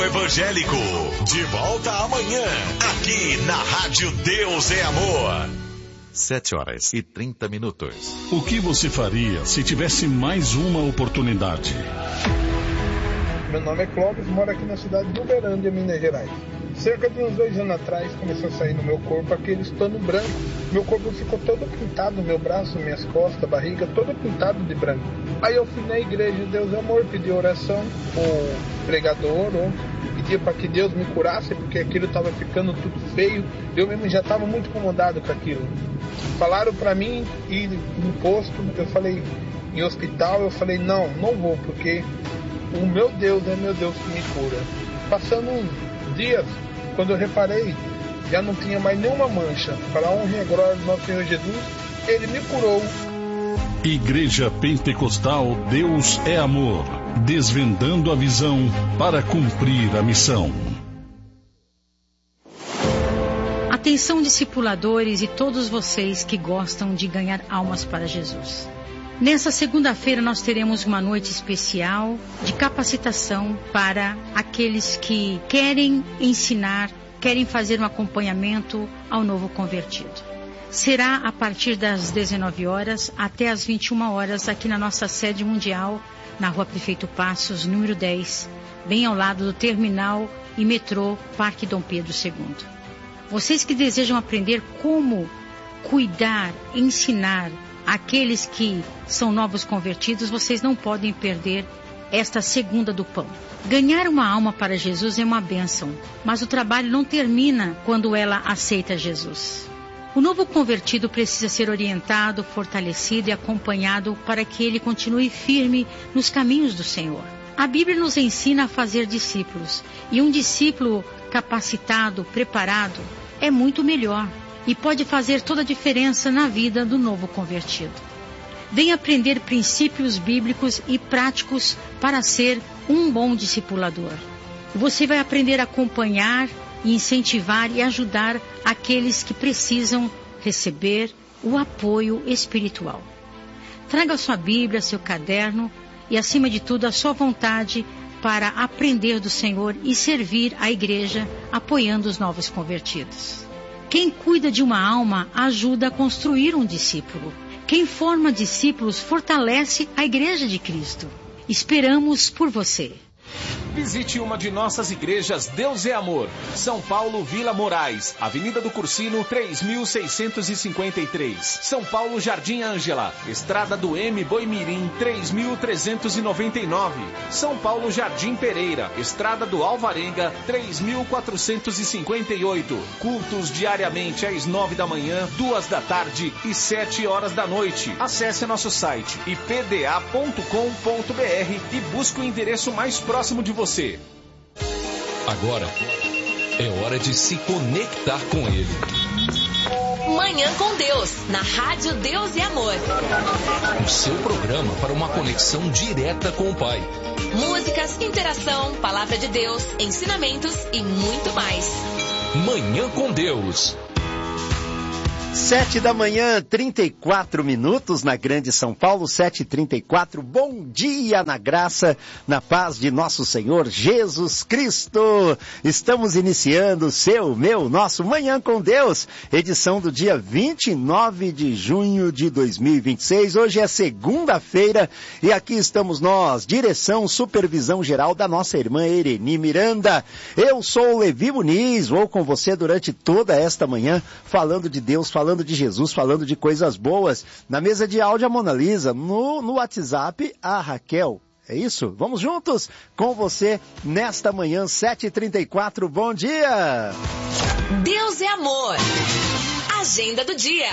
Evangélico, de volta amanhã, aqui na Rádio Deus é Amor. 7h30. O que você faria se tivesse mais uma oportunidade? Meu nome é Clóvis, moro aqui na cidade de Uberlândia, Minas Gerais. Cerca de uns 2 anos atrás começou a sair no meu corpo aquele estano branco. Meu corpo ficou todo pintado, meu braço, minhas costas, barriga, todo pintado de branco. Aí eu fui na igreja Deus é Amor, pedi oração, o pregador pedia para que Deus me curasse, porque aquilo estava ficando tudo feio. Eu mesmo já estava muito incomodado com aquilo. Falaram para mim ir no posto, eu falei, em hospital, eu falei, não vou, porque o meu Deus é meu Deus que me cura. Passando uns dias, quando eu reparei, já não tinha mais nenhuma mancha. Para a honra e a glória do nosso Senhor Jesus, Ele me curou. Igreja Pentecostal Deus é Amor, desvendando a visão para cumprir a missão. Atenção, discipuladores e todos vocês que gostam de ganhar almas para Jesus. Nessa segunda-feira nós teremos uma noite especial de capacitação para aqueles que querem ensinar, querem fazer um acompanhamento ao novo convertido. Será a partir das 19 horas até as 21 horas aqui na nossa sede mundial, na Rua Prefeito Passos, número 10, bem ao lado do terminal e metrô Parque Dom Pedro II. Vocês que desejam aprender como cuidar, ensinar aqueles que são novos convertidos, vocês não podem perder esta segunda do pão. Ganhar uma alma para Jesus é uma bênção, mas o trabalho não termina quando ela aceita Jesus. O novo convertido precisa ser orientado, fortalecido e acompanhado para que ele continue firme nos caminhos do Senhor. A Bíblia nos ensina a fazer discípulos, e um discípulo capacitado, preparado, é muito melhor e pode fazer toda a diferença na vida do novo convertido. Venha aprender princípios bíblicos e práticos para ser um bom discipulador. Você vai aprender a acompanhar e incentivar e ajudar aqueles que precisam receber o apoio espiritual. Traga sua Bíblia, seu caderno e, acima de tudo, a sua vontade para aprender do Senhor e servir a igreja apoiando os novos convertidos. Quem cuida de uma alma ajuda a construir um discípulo. Quem forma discípulos fortalece a igreja de Cristo. Esperamos por você. Visite uma de nossas igrejas Deus é Amor, São Paulo, Vila Moraes, Avenida do Cursino, 3653. São Paulo, Jardim Ângela, Estrada do M, Boimirim, 3399. São Paulo, Jardim Pereira, Estrada do Alvarenga, 3458. Cultos diariamente às 9 da manhã, 2 da tarde e 7 horas da noite. Acesse nosso site ipda.com.br e busque o endereço mais próximo de você. Agora é hora de se conectar com Ele. Manhã com Deus, na Rádio Deus e Amor. O seu programa para uma conexão direta com o Pai. Músicas, interação, palavra de Deus, ensinamentos e muito mais. Manhã com Deus. 7h34 na Grande São Paulo, 7h34. Bom dia na graça, na paz de nosso Senhor Jesus Cristo. Estamos iniciando o seu, meu, nosso Manhã com Deus, edição do dia 29 de junho de 2026. Hoje é segunda-feira e aqui estamos nós, direção, supervisão geral da nossa irmã Ereni Miranda. Eu sou o Levi Muniz, vou com você durante toda esta manhã, falando de Deus, falando de Jesus, falando de coisas boas. Na mesa de áudio a Mona Lisa, no WhatsApp a Raquel. É isso? Vamos juntos com você nesta manhã, 7h34. Bom dia! Deus é Amor. Agenda do dia.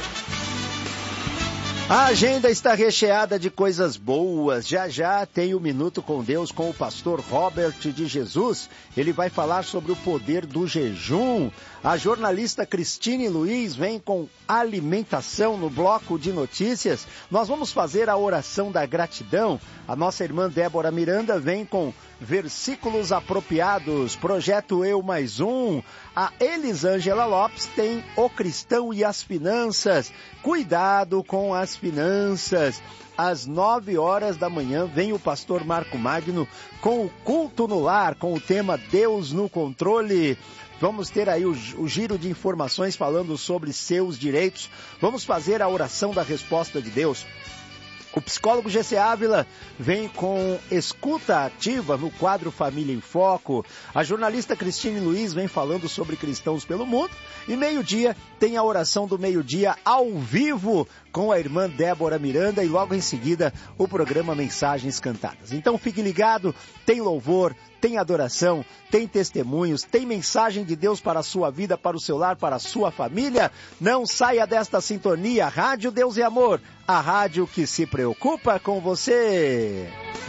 A agenda está recheada de coisas boas. Já já tem o Minuto com Deus com o pastor Robert de Jesus. Ele vai falar sobre o poder do jejum. A jornalista Cristine Luiz vem com alimentação no bloco de notícias. Nós vamos fazer a oração da gratidão. A nossa irmã Débora Miranda vem com versículos apropriados. Projeto Eu Mais Um. A Elisângela Lopes tem O Cristão e as Finanças. Cuidado com as das finanças. Às 9 horas da manhã vem o pastor Marco Magno com o culto no lar, com o tema Deus no controle. Vamos ter aí o giro de informações falando sobre seus direitos. Vamos fazer a oração da resposta de Deus. O psicólogo GC Ávila vem com escuta ativa no quadro Família em Foco. A jornalista Cristine Luiz vem falando sobre cristãos pelo mundo. E meio-dia tem a oração do meio-dia ao vivo com a irmã Débora Miranda e logo em seguida o programa Mensagens Cantadas. Então fique ligado, tem louvor, tem adoração, tem testemunhos, tem mensagem de Deus para a sua vida, para o seu lar, para a sua família. Não saia desta sintonia. Rádio Deus e Amor, a rádio que se preocupa com você.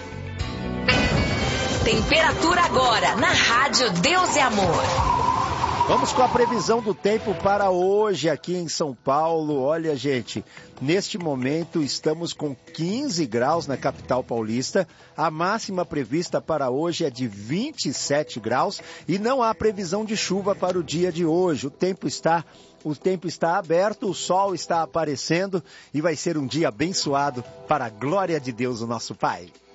Temperatura agora na Rádio Deus e Amor. Vamos com a previsão do tempo para hoje aqui em São Paulo. Olha, gente, neste momento estamos com 15 graus na capital paulista. A máxima prevista para hoje é de 27 graus e não há previsão de chuva para o dia de hoje. O tempo está aberto, o sol está aparecendo e vai ser um dia abençoado para a glória de Deus, o nosso Pai.